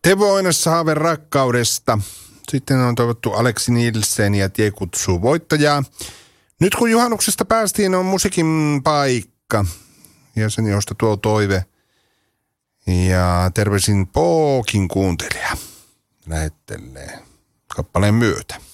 Teuvo Oinonen Haave rakkaudesta. Sitten on toivottu Aleksi Nielsen ja Tie kutsuu voittajaa. Nyt kun juhannuksesta päästiin, on musiikin paikka. Ja sen josta tuo toive. Ja terveisin Pookin kuuntelija. Lähettelee kappaleen myötä.